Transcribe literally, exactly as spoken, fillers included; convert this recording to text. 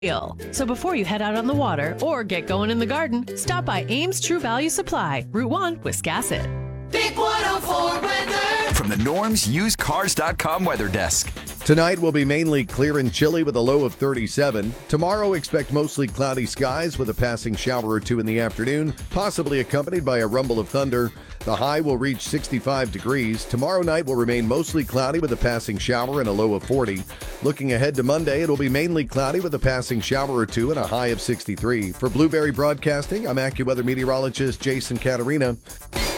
So before you head out on the water or get going in the garden, stop by Ames True Value Supply, Route one, Wiscasset. Big one oh four weather. From the Norms Used Cars dot com weather desk. Tonight will be mainly clear and chilly with a low of thirty-seven. Tomorrow, expect mostly cloudy skies with a passing shower or two in the afternoon, possibly accompanied by a rumble of thunder. The high will reach sixty-five degrees. Tomorrow night will remain mostly cloudy with a passing shower and a low of forty. Looking ahead to Monday, it'll be mainly cloudy with a passing shower or two and a high of sixty-three. For Blueberry Broadcasting, I'm AccuWeather meteorologist Jason Caterina.